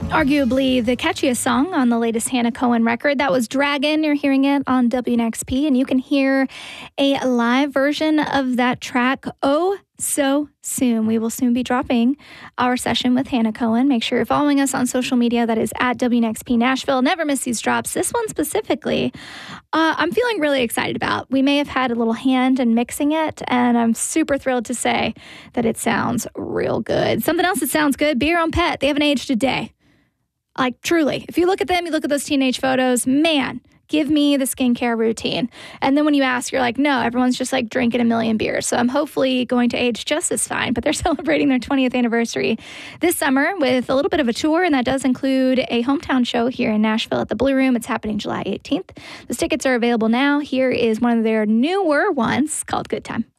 Arguably the catchiest song on the latest Hannah Cohen record. That was Dragon. You're hearing it on WNXP, and you can hear a live version of that track so soon. We will soon be dropping our session with Hannah Cohen. Make sure you're following us on social media. That is at WNXP Nashville. Never miss these drops. This one specifically, I'm feeling really excited about. We may have had a little hand in mixing it, and I'm super thrilled to say that it sounds real good. Something else that sounds good, Be Your Own Pet. They haven't aged a day. Like, truly, if you look at them, you look at those teenage photos, man, give me the skincare routine. And then when you ask, you're like, no, everyone's just like drinking a million beers. So I'm hopefully going to age just as fine. But they're celebrating their 20th anniversary this summer with a little bit of a tour. And that does include a hometown show here in Nashville at the Blue Room. It's happening July 18th. Those tickets are available now. Here is one of their newer ones called Good Time.